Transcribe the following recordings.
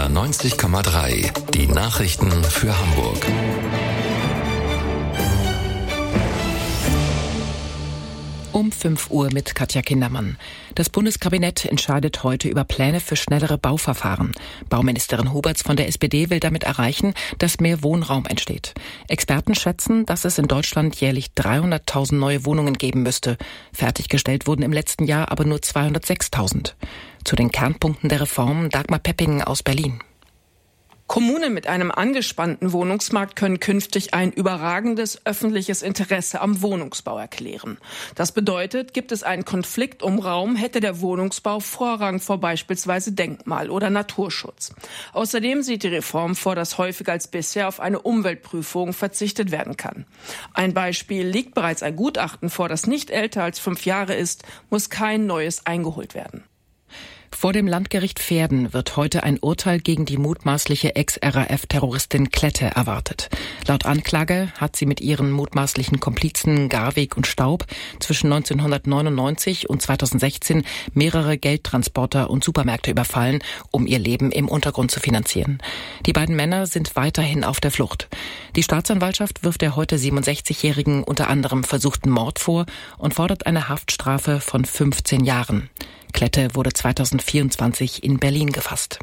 NDR 90,3. Die Nachrichten für Hamburg. Um 5 Uhr mit Katja Kindermann. Das Bundeskabinett entscheidet heute über Pläne für schnellere Bauverfahren. Bauministerin Huberts von der SPD will damit erreichen, dass mehr Wohnraum entsteht. Experten schätzen, dass es in Deutschland jährlich 300.000 neue Wohnungen geben müsste. Fertiggestellt wurden im letzten Jahr aber nur 206.000. Zu den Kernpunkten der Reform Dagmar Pepping aus Berlin. Kommunen mit einem angespannten Wohnungsmarkt können künftig ein überragendes öffentliches Interesse am Wohnungsbau erklären. Das bedeutet, gibt es einen Konflikt um Raum, hätte der Wohnungsbau Vorrang vor beispielsweise Denkmal- oder Naturschutz. Außerdem sieht die Reform vor, dass häufiger als bisher auf eine Umweltprüfung verzichtet werden kann. Ein Beispiel: liegt bereits ein Gutachten vor, das nicht älter als 5 Jahre ist, muss kein neues eingeholt werden. Vor dem Landgericht Verden wird heute ein Urteil gegen die mutmaßliche Ex-RAF-Terroristin Klette erwartet. Laut Anklage hat sie mit ihren mutmaßlichen Komplizen Garweg und Staub zwischen 1999 und 2016 mehrere Geldtransporter und Supermärkte überfallen, um ihr Leben im Untergrund zu finanzieren. Die beiden Männer sind weiterhin auf der Flucht. Die Staatsanwaltschaft wirft der heute 67-Jährigen unter anderem versuchten Mord vor und fordert eine Haftstrafe von 15 Jahren. Klette wurde 2024 in Berlin gefasst.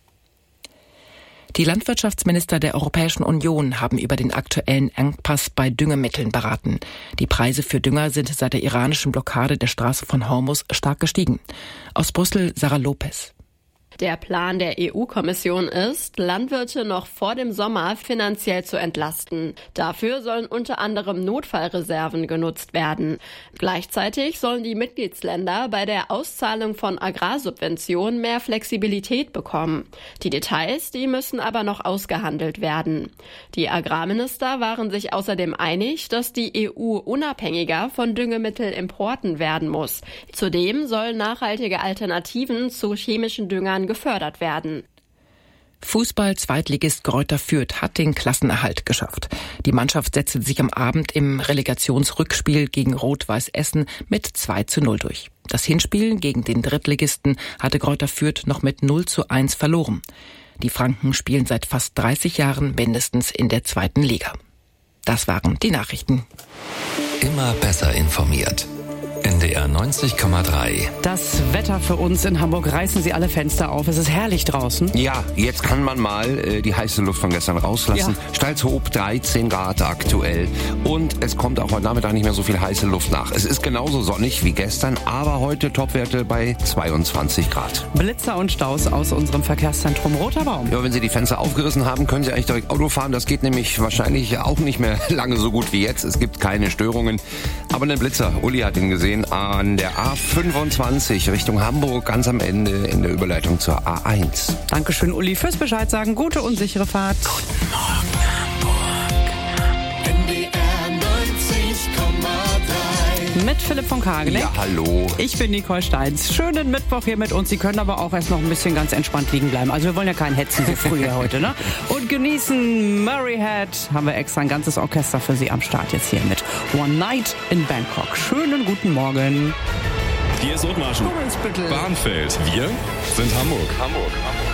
Die Landwirtschaftsminister der Europäischen Union haben über den aktuellen Engpass bei Düngemitteln beraten. Die Preise für Dünger sind seit der iranischen Blockade der Straße von Hormuz stark gestiegen. Aus Brüssel Sarah Lopez. Der Plan der EU-Kommission ist, Landwirte noch vor dem Sommer finanziell zu entlasten. Dafür sollen unter anderem Notfallreserven genutzt werden. Gleichzeitig sollen die Mitgliedsländer bei der Auszahlung von Agrarsubventionen mehr Flexibilität bekommen. Die Details, die müssen aber noch ausgehandelt werden. Die Agrarminister waren sich außerdem einig, dass die EU unabhängiger von Düngemittelimporten werden muss. Zudem sollen nachhaltige Alternativen zu chemischen Düngern gefördert werden. Fußball-Zweitligist Greuther Fürth hat den Klassenerhalt geschafft. Die Mannschaft setzte sich am Abend im Relegationsrückspiel gegen Rot-Weiß Essen mit 2:0 durch. Das Hinspiel gegen den Drittligisten hatte Greuther Fürth noch mit 0:1 verloren. Die Franken spielen seit fast 30 Jahren mindestens in der 2. Liga. Das waren die Nachrichten. Immer besser informiert. NDR 90,3. Das Wetter für uns in Hamburg. Reißen Sie alle Fenster auf. Es ist herrlich draußen. Ja, jetzt kann man mal die heiße Luft von gestern rauslassen. Ja. Steilshoop 13 Grad aktuell. Und es kommt auch heute Nachmittag nicht mehr so viel heiße Luft nach. Es ist genauso sonnig wie gestern, aber heute Topwerte bei 22 Grad. Blitzer und Staus aus unserem Verkehrszentrum Roter Baum. Ja, wenn Sie die Fenster aufgerissen haben, können Sie eigentlich direkt Auto fahren. Das geht nämlich wahrscheinlich auch nicht mehr lange so gut wie jetzt. Es gibt keine Störungen. Aber ein Blitzer, Uli hat ihn gesehen, an der A25 Richtung Hamburg, ganz am Ende in der Überleitung zur A1. Dankeschön, Uli, fürs Bescheid sagen. Gute und sichere Fahrt. Guten Morgen, Hamburg. NDR 90,3. Mit Philipp von Kageneck. Ja, hallo. Ich bin Nicole Steins. Schönen Mittwoch hier mit uns. Sie können aber auch erst noch ein bisschen ganz entspannt liegen bleiben. Also wir wollen ja keinen hetzen wie früher heute, ne? Und genießen Murray Head. Haben wir extra ein ganzes Orchester für Sie am Start jetzt hier mit One Night in Bangkok. Schönen guten Morgen. Hier ist Othmarschen. Bahnfeld. Wir sind Hamburg.